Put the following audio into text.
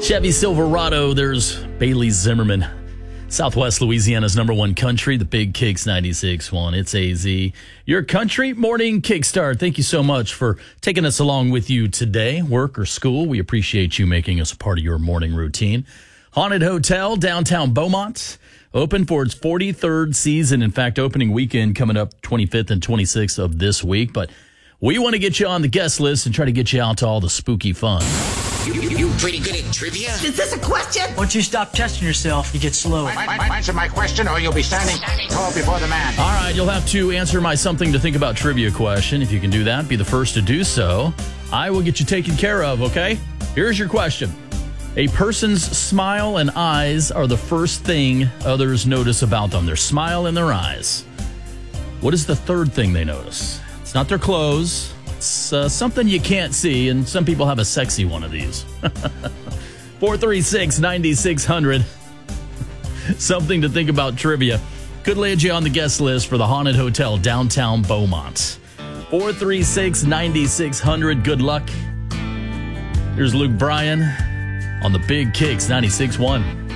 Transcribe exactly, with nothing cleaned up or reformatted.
Chevy Silverado, there's Bailey Zimmerman. Southwest Louisiana's number one country, the Big Kicks ninety-six point one. It's A Z. Your country morning kickstart. Thank you so much for taking us along with you today, work or school. We appreciate you making us a part of your morning routine. Haunted Hotel, downtown Beaumont, open for its forty-third season. In fact, opening weekend coming up twenty-fifth and twenty-sixth of this week. But we want to get you on the guest list and try to get you out to all the spooky fun. You, you, you pretty good at trivia? Is this a question? Once you stop testing yourself, you get slow. My, my, my, answer my question or you'll be standing tall before the man. All right, you'll have to answer my something to think about trivia question. If you can do that, be the first to do so. I will get you taken care of, okay? Here's your question. A person's smile and eyes are the first thing others notice about them. Their smile and their eyes. What is the third thing they notice? It's not their clothes. It's uh, something you can't see, and some people have a sexy one of these. four three six, nine six zero zero. Something to think about trivia. Could land you on the guest list for the Haunted Hotel, downtown Beaumont. four three six, nine six zero zero. Good luck. Here's Luke Bryan on the Big Kicks ninety-six point one.